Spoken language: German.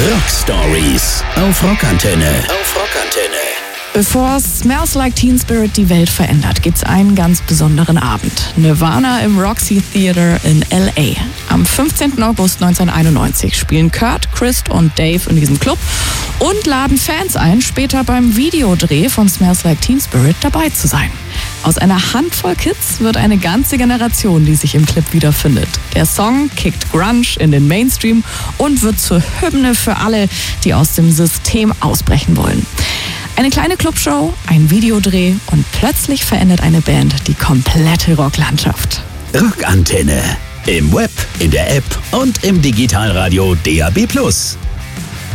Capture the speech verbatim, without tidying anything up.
Rock Stories auf Rockantenne. Auf Rockantenne. Bevor Smells Like Teen Spirit die Welt verändert, gibt's einen ganz besonderen Abend. Nirvana im Roxy Theater in L A. Am fünfzehnten August neunzehnhunderteinundneunzig spielen Kurt, Chris und Dave in diesem Club und laden Fans ein, später beim Videodreh von Smells Like Teen Spirit dabei zu sein. Aus einer Handvoll Kids wird eine ganze Generation, die sich im Clip wiederfindet. Der Song kickt Grunge in den Mainstream und wird zur Hymne für alle, die aus dem System ausbrechen wollen. Eine kleine Clubshow, ein Videodreh und plötzlich verändert eine Band die komplette Rocklandschaft. Rockantenne. Im Web, in der App und im Digitalradio D A B plus.